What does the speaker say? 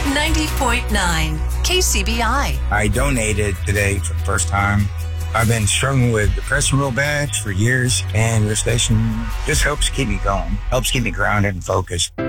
90.9 KCBI. I donated today for the first time. I've been struggling with depression real bad for years, and your station just helps keep me going, helps keep me grounded and focused.